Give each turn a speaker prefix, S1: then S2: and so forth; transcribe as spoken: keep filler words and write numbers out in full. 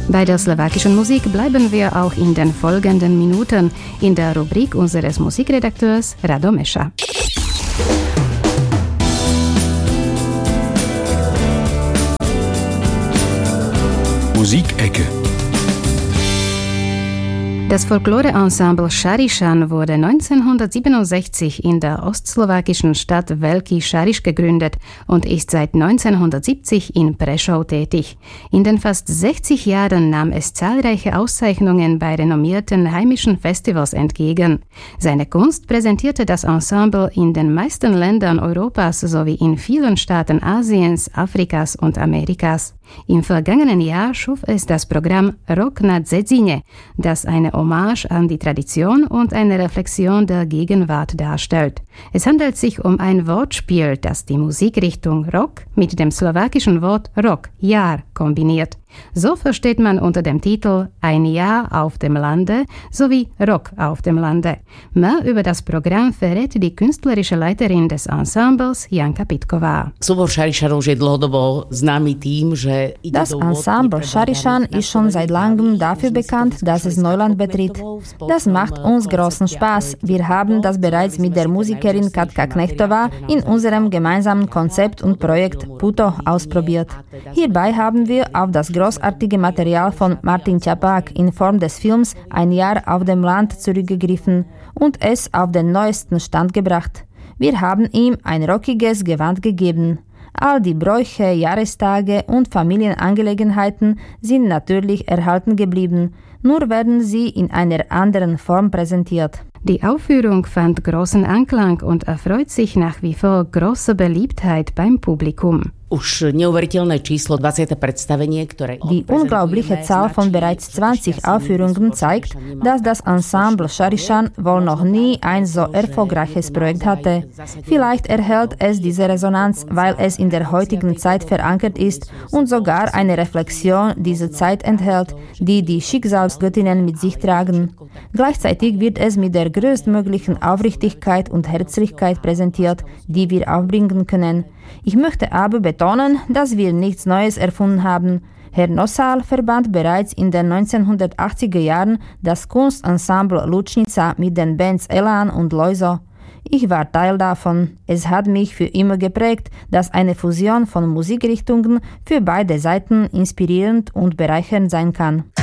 S1: Bei der slowakischen Musik bleiben wir auch in den folgenden Minuten in der Rubrik unseres Musikredakteurs Rado Mescha.
S2: Musikecke.
S1: Das Folklore-Ensemble Šarišan wurde neunzehnhundertsiebenundsechzig in der ostslowakischen Stadt Veľký Šariš gegründet und ist seit neunzehnhundertsiebzig in Prešov tätig. In den fast sechzig Jahren nahm es zahlreiche Auszeichnungen bei renommierten heimischen Festivals entgegen. Seine Kunst präsentierte das Ensemble in den meisten Ländern Europas sowie in vielen Staaten Asiens, Afrikas und Amerikas. Im vergangenen Jahr schuf es das Programm Rock na Dzedzine, das eine Hommage an die Tradition und eine Reflexion der Gegenwart darstellt. Es handelt sich um ein Wortspiel, das die Musikrichtung Rock mit dem slowakischen Wort Rok, Jahr, kombiniert. So versteht man unter dem Titel Ein Jahr auf dem Lande sowie Rock auf dem Lande. Mehr über das Programm verrät die künstlerische Leiterin des Ensembles Janka Pitková.
S3: Das Ensemble Šarišan ist schon seit langem dafür bekannt, dass es Neuland betritt. Das macht uns großen Spaß. Wir haben das bereits mit der Musikerin Katka Knechtová in unserem gemeinsamen Konzept und Projekt Puto ausprobiert. Hierbei haben wir auf das großartige Material von Martin Čapák in Form des Films Ein Jahr auf dem Land zurückgegriffen und es auf den neuesten Stand gebracht. Wir haben ihm ein rockiges Gewand gegeben. All die Bräuche, Jahrestage und Familienangelegenheiten sind natürlich erhalten geblieben, nur werden sie in einer anderen Form präsentiert.
S1: Die Aufführung fand großen Anklang und erfreut sich nach wie vor großer Beliebtheit beim Publikum.
S3: Die unglaubliche Zahl von bereits zwanzig Aufführungen zeigt, dass das Ensemble Šarišan wohl noch nie ein so erfolgreiches Projekt hatte. Vielleicht erhält es diese Resonanz, weil es in der heutigen Zeit verankert ist und sogar eine Reflexion dieser Zeit enthält, die die Schicksalsgöttinnen mit sich tragen. Gleichzeitig wird es mit der größtmöglichen Aufrichtigkeit und Herzlichkeit präsentiert, die wir aufbringen können. Ich möchte aber betonen, dass wir nichts Neues erfunden haben. Herr Nosal verband bereits in den neunzehnhundertachtziger Jahren das Kunstensemble Lučnica mit den Bands Elan und Lojzo. Ich war Teil davon. Es hat mich für immer geprägt, dass eine Fusion von Musikrichtungen für beide Seiten inspirierend und bereichernd sein kann.